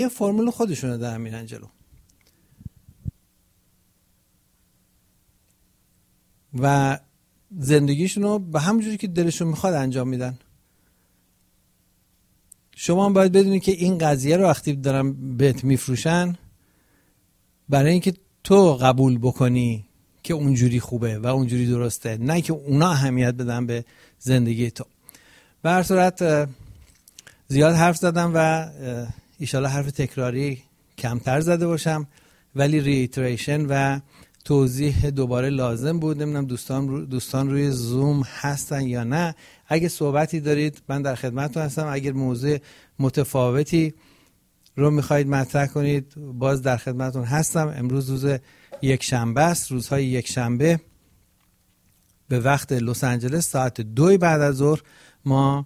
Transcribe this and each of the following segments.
یه فرمول خودشونو دارن میرن جلو و زندگیشونو به همون جوری که دلشون میخواد انجام میدن. شما هم باید بدونی که این قضیه رو وقتی دارن بهت میفروشن برای اینکه تو قبول بکنی که اونجوری خوبه و اونجوری درسته، نه که اونا اهمیت بدن به زندگی تو. به هر صورت زیاد حرف زدم و ایشالا حرف تکراری کمتر زده باشم، ولی ریتریشن و توضیح دوباره لازم بود. نمیدونم دوستان روی زوم هستن یا نه. اگه صحبتی دارید من در خدمتتون هستم. اگر موضوع متفاوتی رو میخواید مطرح کنید باز در خدمتتون هستم. امروز روز یک شنبه است. روزهای یک شنبه به وقت لس آنجلس ساعت 2 بعد از ظهر ما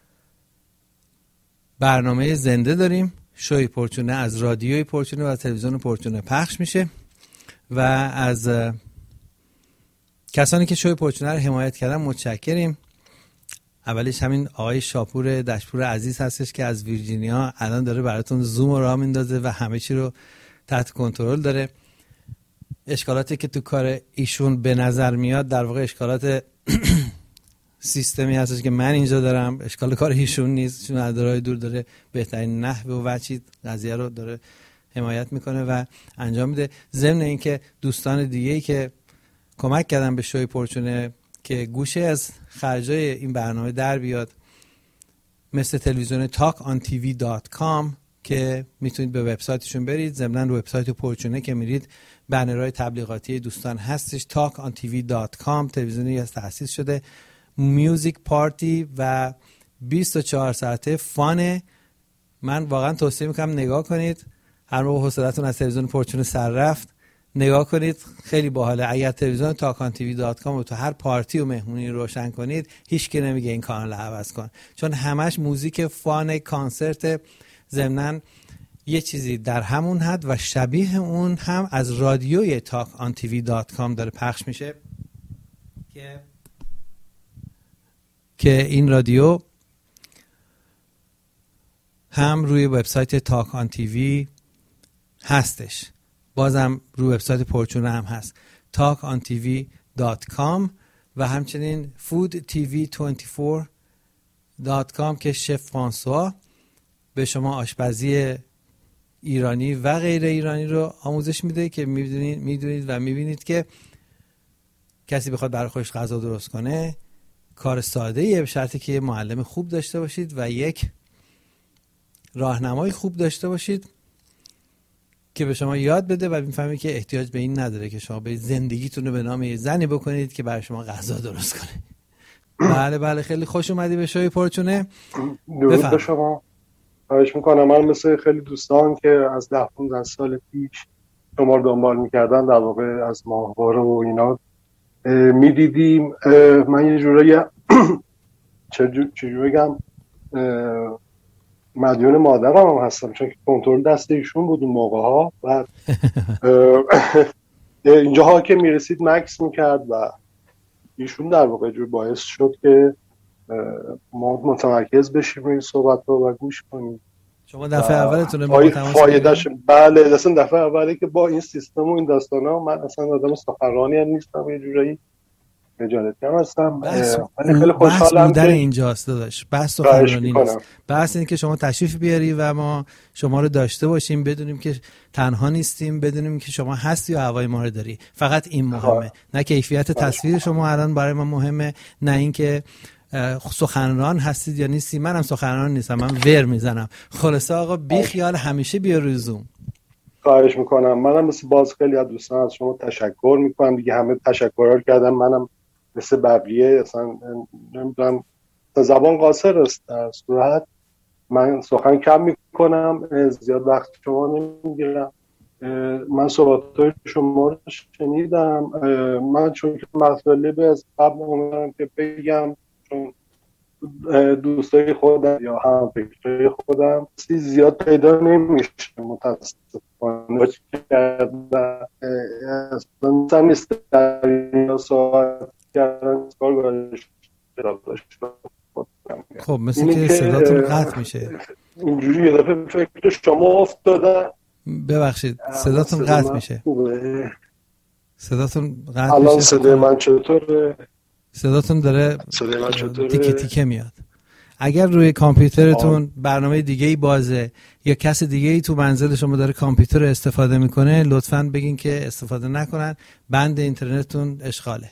برنامه زنده داریم. شوی پرچونه از رادیوی پرچونه و تلویزیون پرچونه پخش میشه و از کسانی که شوی پرچونه رو حمایت کردن متشکریم. اولیش همین آقای شاپور دشپور عزیز هستش که از ویرجینیا الان داره براتون زوم رو راه میندازه و همه چی رو تحت کنترل داره. اشکالاتی که تو کار ایشون به نظر میاد در واقع اشکالات سیستمی هستش که من اینجا دارم، اشکال کار ایشون نیست، چون از راه دور داره بهترین نحو و وجهی قضیه رو داره حمایت میکنه و انجام میده. ضمن اینکه دوستان دیگه‌ای که کمک کردن به شوی پرچونه که گوشه از خرجای این برنامه در بیاد، مثل تلویزیون talkontv.com که میتونید به وبسایتشون برید. ضمن رو وبسایت پرچونه که میرید بنرهای تبلیغاتی دوستان هستش. talkontv.com تلویزیونی از تأسیس شده، میوزیک پارتی و 24 ساعته فانه. من واقعا توصیه میکنم نگاه کنید. هر موقع حوصلتون از تلویزیون پرچونه سر رفت نگاه کنید، خیلی باحاله. اگر تلویزیون talkontv.com رو تو هر پارتی و مهمونی روشن کنید هیچ کی نمیگه این کانال رو عوض کن، چون همش موزیک فان، کانسرت. ضمناً یه چیزی در همون حد و شبیه اون هم از رادیوی talkontv.com داره پخش میشه که این رادیو هم روی وبسایت تاک آن تیوی هستش، بازم روی وبسایت پرچونه هم هست talkontv.com و همچنین foodtv24.com که شف فرانسوا به شما آشپزی ایرانی و غیر ایرانی رو آموزش میده که میدونید و میبینید که کسی بخواد برای خودش غذا درست کنه کار ساده ایه، به شرطی که یه معلم خوب داشته باشید و یک راهنمای خوب داشته باشید که به شما یاد بده و میفهمید که احتیاج به این نداره که شما به زندگیتون رو به نام یه زنی بکنید که برای شما غذا درست کنه. بله خیلی خوش اومدی به شوی پرچونه. درود به شما. خواهش میکنم. من مثل خیلی دوستان که از 10-15 سال پیش شما رو دنبال میکردن، در واقع از ماهواره و اینا میدیدیم، من یه جورایی چجوری بگم مدیون مادرم هم هستم، چون که کنترل دست ایشون بود اون موقع ها. و اینجاها که میرسید مکس میکرد و ایشون در واقع جور باعث شد که ما متمرکز بشیم روی صحبت ها و گوش کنیم. شما دفعه اولتونه ما تماس فایدهش بله اصلا دفعه اولی که با این سیستم و این داستانا، من اصلا آدم سخنرانی هم نیستم، یه جورایی خجالت کم هستم. من خیلی خوشحالم که اینجاست داداش. بحث سخنرانی نیست، بحث اینه که شما تشریف بیاری و ما شما رو داشته باشیم، بدونیم که تنها نیستیم، بدونیم که شما هستی و هوای ما رو داری. فقط این مهمه، نه کیفیت تصویر شما الان برای ما مهمه، نه اینکه سخنران هستید یا نیستی. منم سخنران نیستم، من ور میزنم. خلاصه آقا بی خیال همیشه بیا روی زوم. خواهش میکنم. منم مثل باز خیلی از دوستان از شما تشکر میکنم دیگه. همه تشکرها رو کردم، منم مثل بقیه اصلا نمیدونم زبان قاصر است، در صورت من سخن کم میکنم، زیاد وقت شما نمیگیرم. من صحبت‌های شما رو شنیدم. من چون که مطالب از قبل اومدم که بگم، چون دوستای خودم یا هم فکرای خودم زیاد پیدا نمیشه متاسفانه کردن اصلا نیست در این صحبت کردن کارگاهش. خب مثل که صداتون قطع میشه. اینجوری یه دفعه فکر شما افتادن. ببخشید صداتون قطع میشه. صداتون قطع میشه. الان صدای من چطوره؟ صداتون داره تیکه تیکه میاد. اگر روی کامپیوترتون برنامه دیگه‌ای بازه یا کس دیگه‌ای تو منزل شما داره کامپیوتر استفاده میکنه، لطفاً بگین که استفاده نکنن، بند اینترنتتون اشغاله.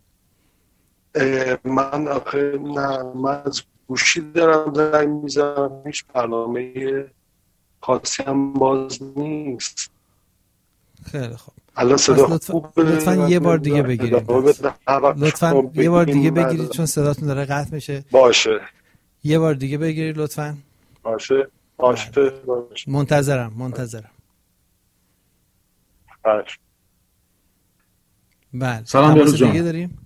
من آخه نه، من از گوشی دارم زنگ میزنم، هیچ برنامه خاصی هم باز نیست. خیلی خوب. الان صدا خوب لطفاً یه بار دیگه بگیرید. لطفاً یه بار دیگه بگیرید چون صداتون داره قطع میشه. باشه. یه بار دیگه بگیرید لطفاً. باشه. منتظرم. باشه. بله. سلام بیروز جان. دیگه داریم؟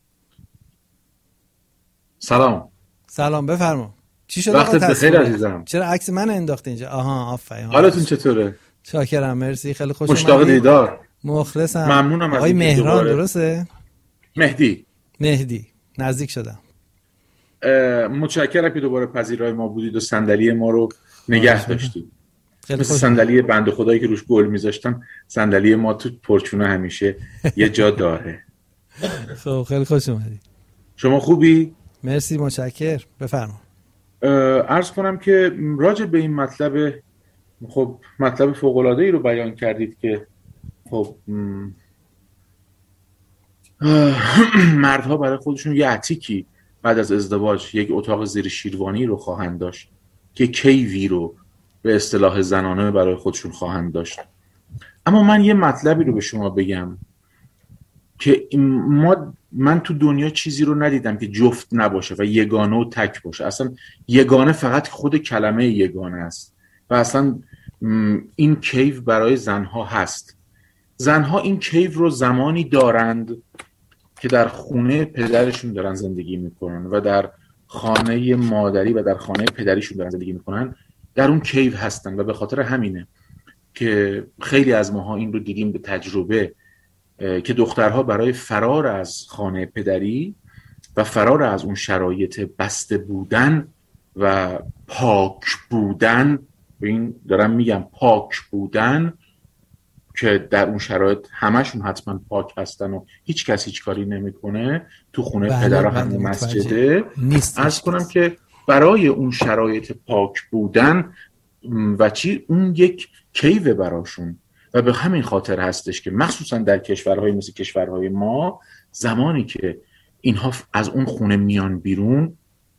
سلام بفرما. چی شد؟ وقتت بخیر عزیزم. چرا عکس من انداخت اینجا؟ آها آفرین. حالتون چطوره؟ شاکرم، مرسی، خیلی خوشم اومدید. مشتاق دیدار. مخلصم. ممنونم. آقای مهران درسته؟ مهدی نزدیک شدم. متشکرم که دوباره پذیرای ما بودید و صندلی ما رو نگه داشتید. مثل صندلی بنده خدایی که روش گل میذاشتن، صندلی ما تو پرچونه همیشه یه جا داره. خب خیلی خوش اومدید. شما خوبی؟ مرسی، متشکر. بفرما. عرض کنم که راجع به این مطلب فوق‌العاده‌ای رو بیان کردید که خب مردها برای خودشون یه عتیکی بعد از ازدواج یک اتاق زیر شیروانی رو خواهند داشت که کیوی رو به اصطلاح زنانه برای خودشون خواهند داشت. اما من یه مطلبی رو به شما بگم که من تو دنیا چیزی رو ندیدم که جفت نباشه و یگانه و تک باشه. اصلا یگانه فقط خود کلمه یگانه است و اصلا این کیو برای زنها هست. زنها این کیو رو زمانی دارند که در خونه پدرشون دارن زندگی میکنن و در خانه مادری و در خانه پدریشون دارن زندگی میکنن، در اون کیو هستن و به خاطر همینه که خیلی از ماها این رو دیدیم به تجربه که دخترها برای فرار از خانه پدری و فرار از اون شرایط بسته بودن و پاک بودن، این دارم میگم پاک بودن که در اون شرایط همشون حتما پاک هستن و هیچ کس هیچ کاری نمیکنه، تو خونه پدر و همون مسجده، عرض کنم که برای اون شرایط پاک بودن و اون یک کیوه براشون و به همین خاطر هستش که مخصوصا در کشورهای مثل کشورهای ما، زمانی که اینها از اون خونه میان بیرون،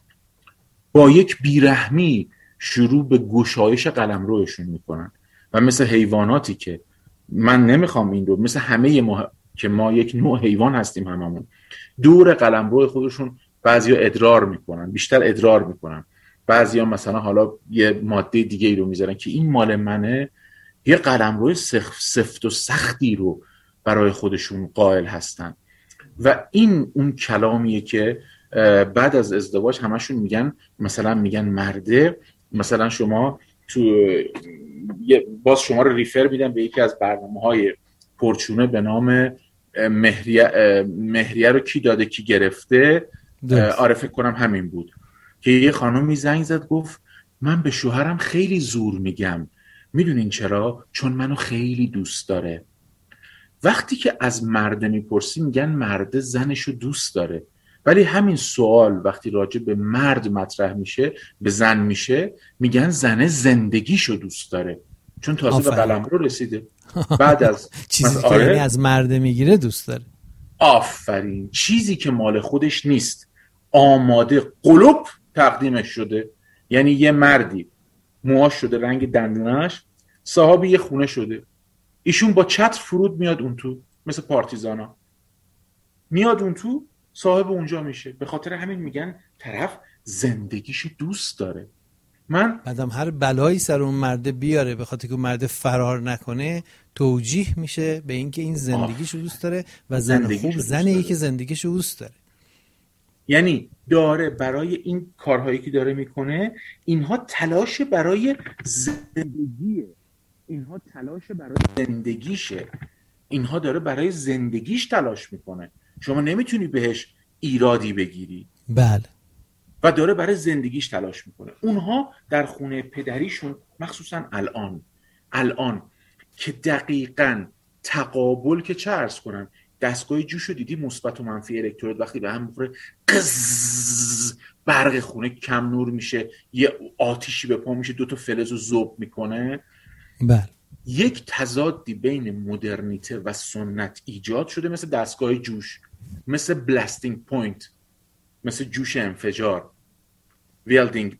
با یک بیرحمی شروع به گشایش قلمروشون میکنن و مثل حیواناتی که من نمیخوام این رو، مثل همه ما که ما یک نوع حیوان هستیم، هممون دور قلمرو خودشون بعضیا ادرار میکنن، بیشتر ادرار میکنن، بعضیا مثلا حالا یه ماده دیگه ای رو میذارن که این مال منه، یه قلمرو سفت و سختی رو برای خودشون قائل هستن. و این اون کلامیه که بعد از ازدواج همشون میگن، مثلا میگن مرده، مثلا شما تو باز شما رو ریفر میدم به یکی از برنامه‌های پرچونه به نام مهریه رو کی داده کی گرفته، آره فکر کنم همین بود، که یه خانومی زنگ زد گفت من به شوهرم خیلی زور میگم، میدونین چرا؟ چون منو خیلی دوست داره. وقتی که از مرد میپرسی میگن مرد زنشو دوست داره، ولی همین سوال وقتی راجع به مرد مطرح میشه، به زن میشه، میگن زن زندگیشو دوست داره، چون تازه به قلمرو رسیده. بعد از چیزی که یعنی از مرد میگیره دوست داره. آفرین. چیزی که مال خودش نیست، آماده قلوب تقدیمش شده. یعنی یه مردی موهاش شده رنگ دندونش، صاحب یه خونه شده، ایشون با چتر فرود میاد اون تو، مثل پارتیزانا میاد اون تو، صاحب اونجا میشه. به خاطر همین میگن طرف زندگیشو دوست داره. بعدم هر بلایی سر اون مرده بیاره به خاطر که اون مرده فرار نکنه، توجیه میشه به اینکه این زندگیشو دوست داره و زن خوب زنیه که زندگیشو دوست داره. یعنی داره برای این کارهایی که داره میکنه، اینها تلاش برای زندگیه، اینها تلاش برای زندگیشه، اینها داره برای زندگیش تلاش میکنه. شما نمیتونی بهش ایرادی بگیری. بله. و داره برای زندگیش تلاش میکنه. اونها در خونه پدریشون مخصوصا الان که دقیقاً تقابل که چه عرض کنم، دستگاه جوشو دیدی مثبت و منفی الکترود وقتی به هم میخوره قز، برق خونه کم نور میشه، یه آتیشی به پا میشه، 2 فلزو ذوب میکنه. بله. یک تضادی بین مدرنیته و سنت ایجاد شده، مثل دستگاه جوش، مثل بلاستینگ پوینت، مثل جوش انفجار، ویلدینگ،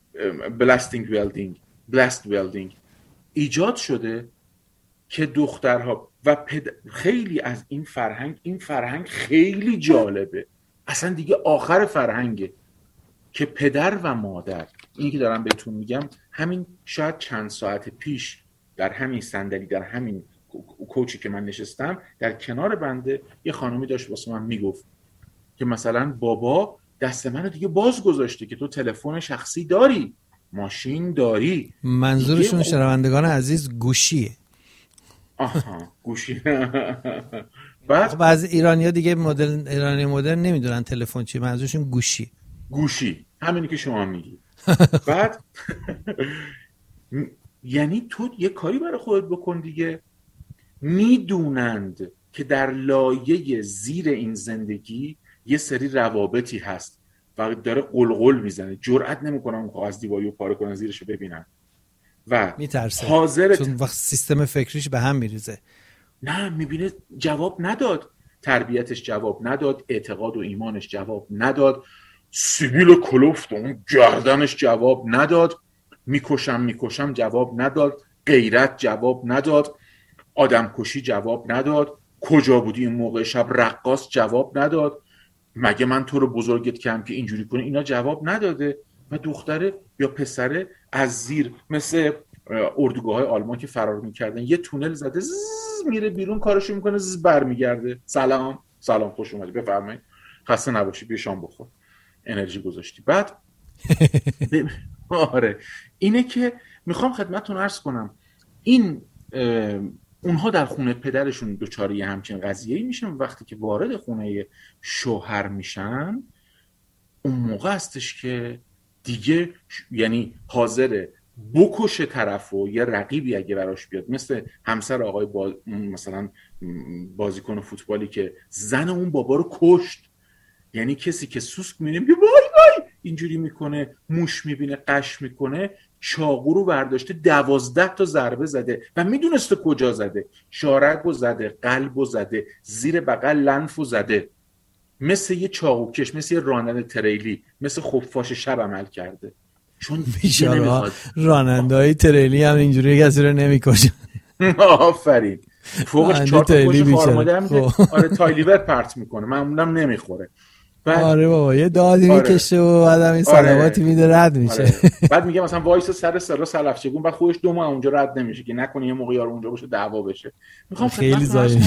بلاست ویلدینگ ایجاد شده که دخترها و خیلی از این فرهنگ خیلی جالبه، اصلا دیگه آخر فرهنگه که پدر و مادر، این که دارم بهتون میگم، همین شاید چند ساعت پیش در همین صندلی، در همین کوچی که من نشستم، در کنار بنده یه خانومی داشت واسه من میگفت که مثلا بابا دست منو دیگه باز گذاشته که تو تلفن شخصی داری، ماشین داری. منظورشون شنوندگان عزیز گوشیه. آها گوشی. بعد خب از ایرانیا دیگه ایرانی مدرن نمیدونن تلفن چیه، منظورشون گوشی همینی که شما میگی. بعد یعنی تو یه کاری برای خودت بکن دیگه. میدونند که در لایه زیر این زندگی یه سری روابطی هست و داره قلقل میزنه، جرئت نمیکنن اون کاغذ دیواری رو پاره کنن زیرشو ببینن و میترسه، حاضر چون وقت سیستم فکریش به هم میریزه. نه، میبینه جواب نداد، تربیتش جواب نداد، اعتقاد و ایمانش جواب نداد، سیبیل کلفت و اون گردنش جواب نداد، میکشم جواب نداد، غیرت جواب نداد، آدم کشی جواب نداد، کجا بودی این موقع شب، رقاص جواب نداد، مگه من تو رو بزرگت کردم که اینجوری کنی، اینا جواب نداده. و دختره یا پسره از زیر مثل اردوگاه‌های آلمان که فرار میکردن یه تونل زده، میره بیرون، کارشو میکنه، برمیگرده، سلام خوش اومدی، بفرمایید، خسته نباشی، بیا شام بخور، انرژی گذاشتی. بعد آره اینه که میخوام خدمتتون عرض کنم، این اونها در خونه پدرشون دوچاری همچین قضیه‌ای میشن، وقتی که وارد خونه شوهر میشن اون موقع هستش که دیگه یعنی حاضره بکشه طرفو، یه رقیبی اگه براش بیاد، مثل همسر آقای مثلا بازیکن فوتبالی که زن اون بابا رو کشت، یعنی کسی که سوسک میبینه وای اینجوری میکنه، موش میبینه قش میکنه، چاقو رو برداشته 12 تا ضربه زده و میدونسته کجا زده، شارگو زده، قلبو زده، زیر بغل لنفو زده، مثل یه چاقوکش، مثل یه راننده تریلی، مثل خفاش شب عمل کرده. چون بیچاره راننده‌های تریلی هم اینجوری کسی رو نمیکشن. آفرین. فوقش 4 تا پشت خارماده هم که آره تایلیور پرت میکنه، معمولا نمیخوره. آره بابا یه دادی میکشه و بعدم این صلواتی میده رد میشه. بعد میگه مثلا وایس سر سلفچگون، بعد خودش 2 ماه اونجا رد نمیشه که نکنه یه موقع یارو اونجا باشه دعوا بشه. میخوام خیلی ظالم.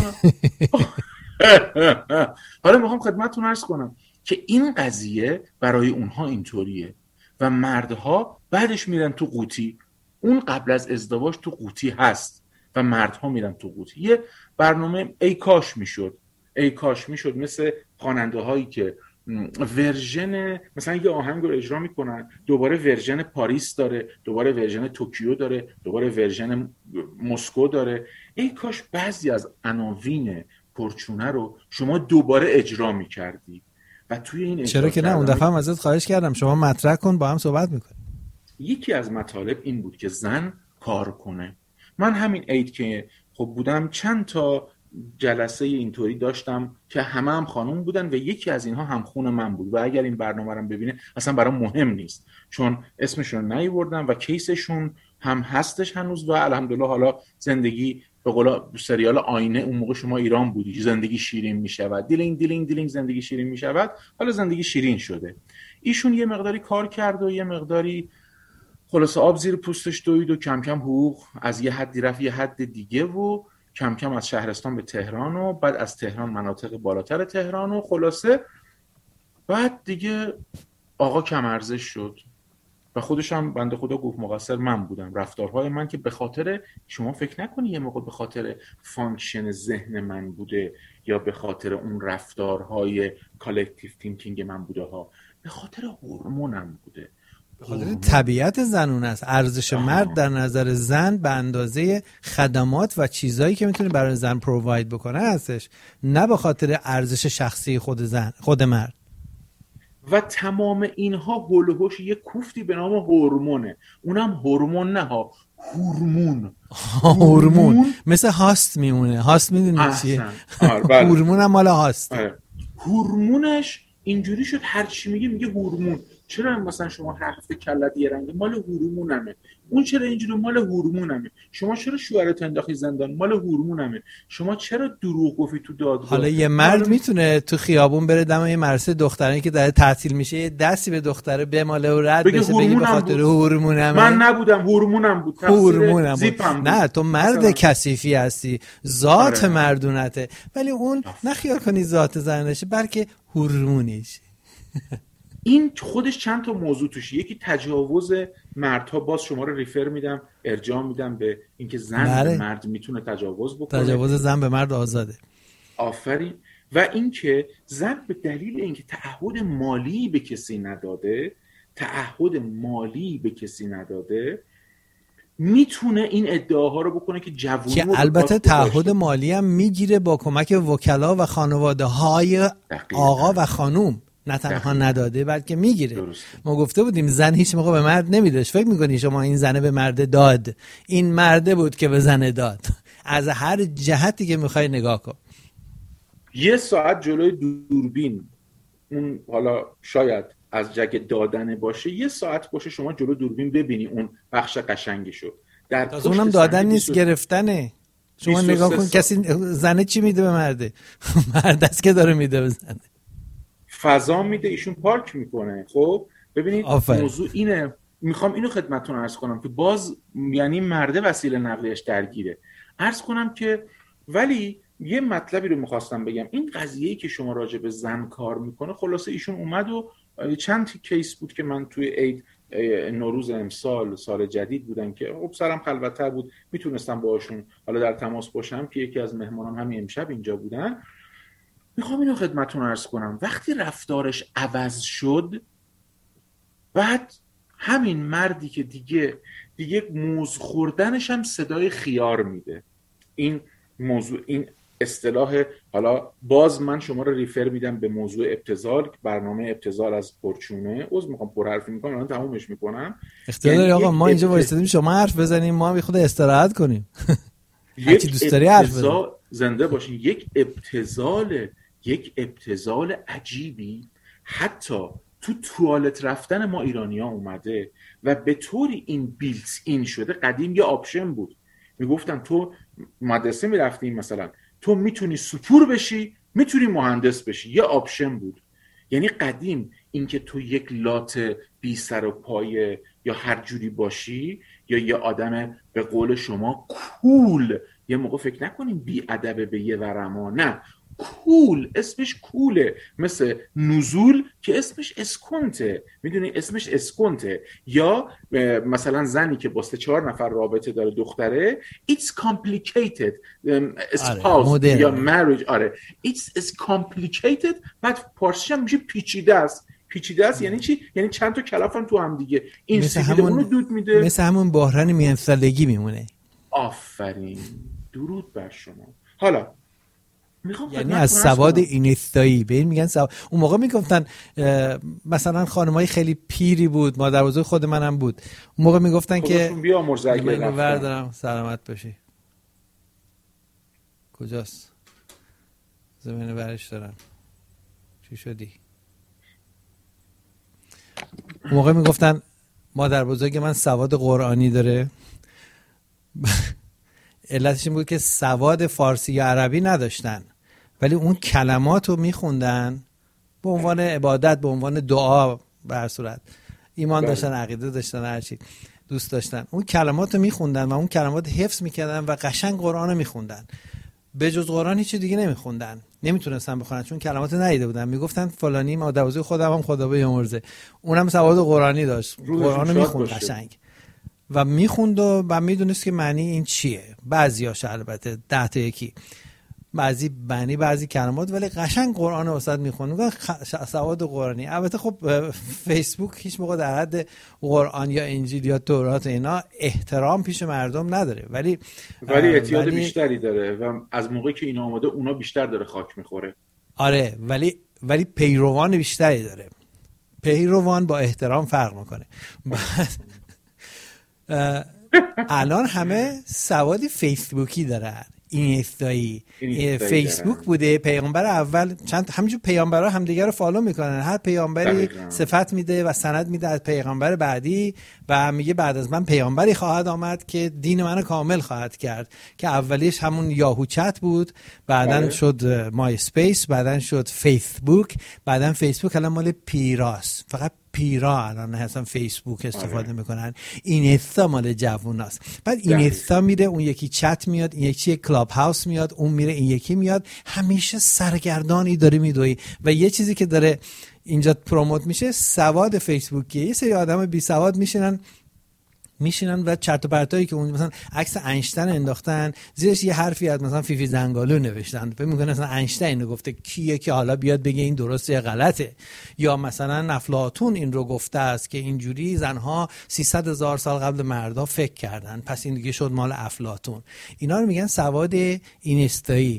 حالا میخوام خدمتتون عرض کنم که این قضیه برای اونها اینطوریه و مردها بعدش میرن تو قوطی. اون قبل از ازدواج تو قوطی هست و مردها میرن تو قوطی. یه برنامه ای کاش میشد مثل خواننده هایی که ورژن مثلا یه آهنگ رو اجرا میکنن، دوباره ورژن پاریس داره، دوباره ورژن توکیو داره، دوباره ورژن مسکو داره. ای کاش بعضی از عناوین پرچونه رو شما دوباره اجرا میکردی و توی این چرا که نه، اون دفعه هم ازت خواهش کردم شما مطرح کن، با هم صحبت میکنیم. یکی از مطالب این بود که زن کار کنه. من همین عید که خب بودم چند تا جلسه اینطوری داشتم که همه هم خانوم بودن و یکی از اینها هم خون من بود و اگر این برنامه رو ببینه اصلا برام مهم نیست چون اسمشون رو نیاوردم و کیسشون هم هستش هنوز و الحمدلله حالا زندگی به قول سریال آینه اون موقع شما ایران بودی، زندگی شیرین میشود، دیلینگ زندگی شیرین میشود، حالا زندگی شیرین شده. ایشون یه مقداری کار کرد و یه مقداری خلاص آب زیر پوستش دوید و کم کم حقوق از یه حدی رفت یه حد دیگه و کم کم از شهرستان به تهران و بعد از تهران مناطق بالاتر تهران و خلاصه بعد دیگه آقا کم ارزش شد و خودش هم بنده خدا گفت مقصر من بودم، رفتارهای من که به خاطر شما فکر نکنی یه موقع به خاطر فانکشن ذهن من بوده یا به خاطر اون رفتارهای کالکتیو تینکینگ من بوده ها، به خاطر هورمونم بوده، به خاطر طبیعت زنون است. ارزش مرد در نظر زن به اندازه خدمات و چیزایی که میتونه برای زن پروواید بکنه هستش، نه به خاطر ارزش شخصی خود مرد. و تمام اینها هول و هوش یه کوفتی به نام هورمونه، اونم هورمون نه ها، هورمون مثل هاست میمونه. هاست میدونی چیه؟ بله. هورمون هم مال هاست. هورمونش اینجوری شد هر چی میگه هورمون. چرا مثلا شما هر هفته کلت یه رنگه، مال هورمونمه. اون چرا اینجوری، مال هورمونمه. شما چرا شوهرت انداختی زندان، مال هورمونمه. شما چرا دروغ گفتی تو دادگاه. حالا یه مرد میتونه تو خیابون بره دم یه مدرسه دخترانی که داره تعطیل میشه یه دستی به دختره بماله و رد بشه بگی به خاطر هورمونمه. من نبودم، هورمونم بود. نه تو مرد مثلا کثیفی هستی، ذات مردونته، ولی اون نخیال کنی ذات زنشه بلکه هورمونیش. این خودش چند تا موضوع توشه. یکی تجاوز مردها، باز شما رو ریفر میدم، ارجاع میدم به اینکه زن به مرد میتونه تجاوز بکنه. تجاوز زن به مرد آزاده. آفرین. و اینکه زن به دلیل اینکه تعهد مالی به کسی نداده میتونه این ادعاها رو بکنه که جوونی که البته تعهد مالی هم میگیره با کمک وکلا و خانواده های آقا و خانوم، نه تنها نداده بلکه میگیره. ما گفته بودیم زن هیچ موقع به مرد نمیداش. فکر میکنی شما این زنه به مرد داد، این مرده بود که به زنه داد. از هر جهتی که میخوای نگاه کن. یه ساعت جلوی دوربین، اون حالا شاید از جک دادن باشه، یه ساعت باشه شما جلو دوربین ببینی اون بخش قشنگشو. از اونم دادن نیست، گرفتنه. شما نگاه کن کسی زنه چی میده به مرده؟ مرد است که داره میده به زنه. فضا میده، ایشون پارک میکنه. خب ببینید موضوع اینه. میخوام اینو خدمتتون عرض کنم که باز یعنی مرده وسیله نقلیش درگیره. عرض کنم که ولی یه مطلبی رو میخواستم بگم. این قضیه‌ای که شما راجع به زن کار میکنه، خلاصه ایشون اومد و چند کیس بود که من توی عید نوروز امسال سال جدید بودن که خب سرم خلوت‌تر بود، میتونستم باهاشون حالا در تماس باشم که یکی از مهمانام همین امشب اینجا بودن. میخوام اینو خدمتتون عرض کنم. وقتی رفتارش عوض شد، بعد همین مردی که دیگه موز خوردنش هم صدای خیار میده. این موضوع، این اصطلاح، حالا باز من شما رو ریفر میدم به موضوع ابتذال، برنامه ابتذال از پرچونه. میخوام پر حرفی میکنم، الان تمومش میکنم. اختیار داری آقا، ما اینجا وایسادیم شما حرف بزنیم، ما هم خود استراحت کنیم. هرچی دوست داری حرف بزن. زنده باشین. یک ابتذال عجیبی حتی تو توالت رفتن ما ایرانی‌ها اومده و به طوری این بیلت این شده. قدیم یه آپشن بود، میگفتن تو مدرسه میرفتیم مثلا، تو میتونی سپور بشی، میتونی مهندس بشی. یه آپشن بود. یعنی قدیم اینکه تو یک لات بی سر و پایه یا هر جوری باشی، یا یه آدم به قول شما کول، یه موقع فکر نکنیم بی ادبه به یه ورما، نه، کول، اسمش کوله. مثل نزول که اسمش اسکنته، میدونی اسمش اسکنته. یا مثلا زنی که با 3-4 نفر رابطه داره، دختره، it's complicated spouse یا marriage. آره it's complicated. بعد پارسیش هم میشه پیچیده است. یعنی چی؟ یعنی چند تا کلاف هم تو هم دیگه. این سیبیل اونو دود میده، مثل همون بحران میانسالگی میمونه. آفرین، درود بر شما. حالا یعنی از سواد اینستایی به این میگن سواد. اون موقع میگفتن مثلا خانمای خیلی پیری بود، مادر بزرگ خود منم بود، اون موقع میگفتن که بیامرز اگه من بردارم سلامت باشی. کجاست؟ زمین برش دارم. چی شدی؟ اون موقع میگفتن مادر بزرگ من سواد قرآنی داره. علتش این بود که سواد فارسی یا عربی نداشتن، ولی اون کلمات رو میخوندن به عنوان عبادت، به عنوان دعا، به هر صورت ایمان داشتن، عقیده داشتن، هر چی دوست داشتن، اون کلمات رو میخوندن و اون کلمات حفظ میکردن و قشنگ قرآن رو میخوندن. به جز قرآن هیچ دیگه نمیخوندن، نمیتونستن بخونن چون کلمات رو ندیده بودن. میگفتن فلانی مادر بزرگ خودم هم خدا بیامرزه، اونم سواد قرآنی داشت، قرآن رو میخوند قشنگ و میخوند و میدونست که معنی این چیه. بعضیاش البته 10 تا 1. بعضی بنی بعضی کلمات، ولی قشنگ قرآن استاد میخونه سواد قرآنی. البته خب فیسبوک هیچ موقع در حد قرآن یا انجیل یا تورات اینا احترام پیش مردم نداره، ولی اعتیاد بیشتری داره و از موقعی که اینا آمده اونا بیشتر داره خاک میخوره. آره ولی پیروان بیشتری داره. پیروان با احترام فرق میکنه. الان همه سواد فیسبوکی دارن، اینستایی. فیسبوک بوده پیامبر اول، همینجور پیامبرها همدیگه رو فالو میکنن، هر پیامبری صفت میده و سند میده از پیامبر بعدی و میگه بعد از من پیامبری خواهد آمد که دین منو کامل خواهد کرد، که اولیش همون یاهو چت بود، بعدن شد مای اسپیس، بعدن شد فیسبوک، بعدن فیسبوک الان مال پیراست، فقط پیرا الان اصلا فیسبوک استفاده میکنن. اینستا مال جووناست. بعد اینستا میره اون یکی چت میاد، این یکی کلاب هاوس میاد، اون میره این یکی میاد، همیشه سرگردانی داره میدوی. و یه چیزی که داره اینجا پروموت میشه سواد فیسبوکیه. یه سری آدم بی سواد میشینن و چرت و پرتایی که اون مثلا عکس اینشتین انداختن زیرش یه حرفی از مثلا فیفی زنگالو نوشتن، فکر میکنن مثلا اینشتین رو گفته، کیه که حالا بیاد بگه این درسته یا غلطه، یا مثلا افلاطون این رو گفته است که اینجوری زنها 300,000 سال قبل مردا فکر کردن، پس این دیگه شد مال افلاطون. اینا رو میگن سواد اینستایی.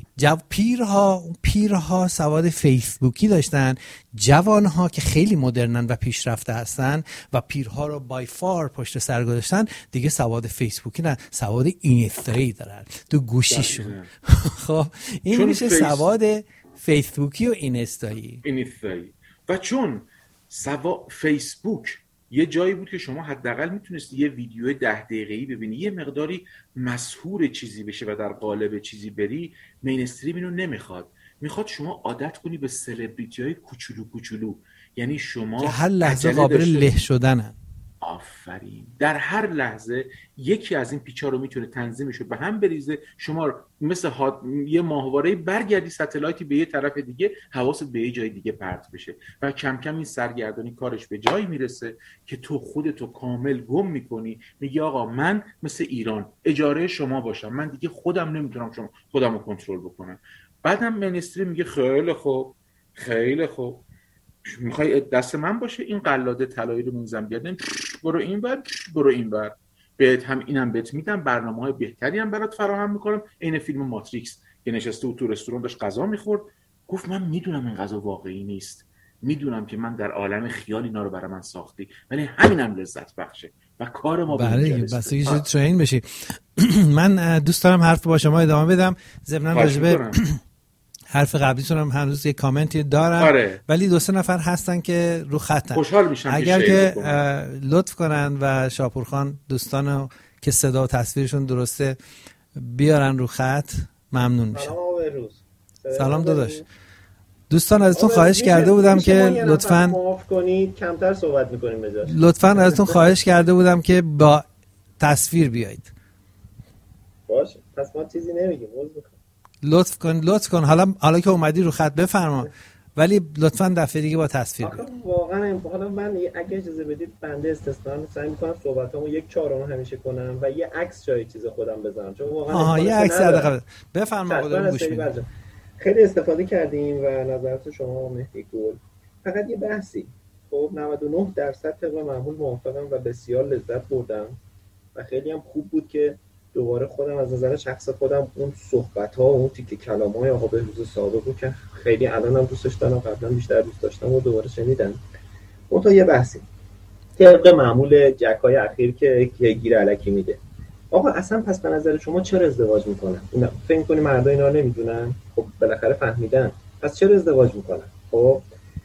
پیرها سواد فیسبوکی داشتن، جوانها که خیلی مدرنن و پیشرفته هستن و پیرها رو بای فار پشت سر گذاشتن دیگه سواد فیسبوکی نه، سواد اینستایی دارن تو گوشیشون. خب این میشه سواد فیسبوکی و اینستایی. و چون فیسبوک یه جایی بود که شما حداقل میتونستی یه ویدیو 10 دقیقه‌ای ببینی، یه مقداری مسحور چیزی بشه و در قالب چیزی بری، مینستریم اینو نمیخواد. میخواد شما عادت کنی به سلبریتی‌های کوچولو، یعنی شما که هر لحظه قابل له شدنن. آفرین. در هر لحظه یکی از این پیچا رو میتونه تنظیمش به هم بریزه، شما مثل یه ماهواره برگردی ستلایتی به یه طرف دیگه، حواست به یه جای دیگه پرت بشه و کم کم این سرگردانی کارش به جایی میرسه که تو خودتو کامل گم میکنی. میگی آقا من مثل ایران اجاره شما باشم، من دیگه خودم نمیتونم خودم رو کنترل بکنم. بعدم مینستریم میگه خیلی خوب میخوای دست من باشه، این قلاده طلایی رو میزنم بیادن، برو این بر بهت هم اینم بهت میدم، برنامه‌های بهتری هم برات فراهم میکنم. این فیلم ماتریکس که نشسته تو رستوران داشت غذا میخورد، گفت من میدونم این غذا واقعی نیست، میدونم که من در عالم خیال اینا رو برای من ساختی، ولی همینم لذت بخشه و کار ما بله بس یه چیز ترین بشی. من دوست دارم حرف با شما ادامه بدم، ضمن راجبه حرف قبلیتون هم هنوز یه کامنتی دارم. آره. ولی 2-3 نفر هستن که رو خطن. خوشحال میشم اگر که لطف کنن و شاپورخان دوستانو که صدا و تصویرشون درسته بیارن رو خط ممنون میشم. سلام داداش. دوستان ازتون خواهش کرده بودم که لطفاً معاف کنید کمتر صحبت می‌کنیم بذار. لطفاً ازتون خواهش کرده بودم که با تصویر بیایید. باشه پس ما چیزی نمیگیم. لطف کن حالا که اومدی رو خط بفرما، ولی لطفاً دفعه دیگه با تصویر بیاد. واقعا حالا من اگه اجازه بدید بنده استثنا سعی می‌کنم صحبتامو 1/4 همیشه کنم و یه عکس جای چیز خودم بذارم، چون واقعا یه عکس دقیقاً بفرما خودمون گوش میدیم. خیلی استفاده کردیم و نظرات شما مهدی گل. فقط یه بحثی، خب 99% طبق معمول موافقم و بسیار لذت بردم و خیلی هم خوب بود که دوباره خودم از نظر شخص خودم اون صحبت‌ها و اون تیکه کلام‌های آقا بهروز صادق رو که خیلی الانم دوستش دارم، قبلا بیشتر دوست داشتم و دوباره شنیدم. اون تا یه بحثی طبق معمول جکای اخیر که گیر الکی میده. آقا اصلا پس به نظر شما چرا ازدواج میکنن؟ اینا فکر می‌کنی مردا اینا نمیدونن؟ خب بالاخره فهمیدن. پس چرا ازدواج میکنن؟ خب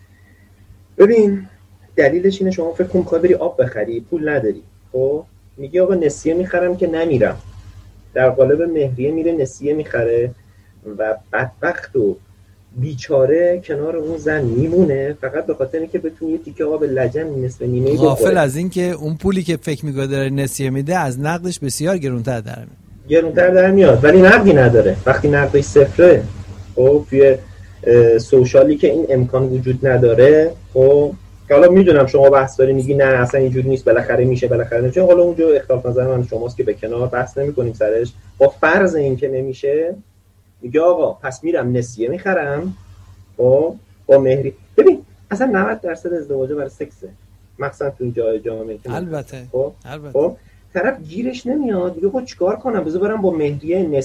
ببین دلیلش اینه شما فکر کن می‌خوای بری آب بخری، پول نداری. خب میگی آقا نسیه میخرم که نمیرم. در قالب مهریه میره نسیه میخره و بدبخت و بیچاره کنار اون زن میمونه فقط به خاطر اینکه بتونه یه تیکه آب لجن نصف نیمه‌ای بخوره. غافل از این که اون پولی که فکر می‌کنه داره نسیه میده از نقدش بسیار گرونتر در میاد ولی نقدی نداره. وقتی نقدش صفره، خب توی سوشالی که این امکان وجود نداره، خب حالا میدونم شما بحث داری میگی نه اصلا اینجوری نیست، بالاخره میشه بالاخره نمیشه. حالا اونجا اختلاف نظر من شماست که به کنار بحث نمی‌کنیم سرش. با فرض این که نمیشه، میگه آقا پس میرم نسیه میخرم با مهری. ببین اصلا 90% ازدواجا برای سکسه، مخصوصا تو این جامعه. البته خب طرف گیرش نمیاد، میگه خب چیکار کنم، بذار برم با مهریه